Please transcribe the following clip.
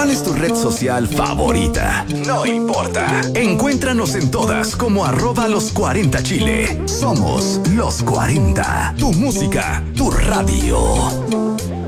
¿Cuál es tu red social favorita? No importa. Encuéntranos en todas como @los40chile. Somos Los 40. Tu música, tu radio.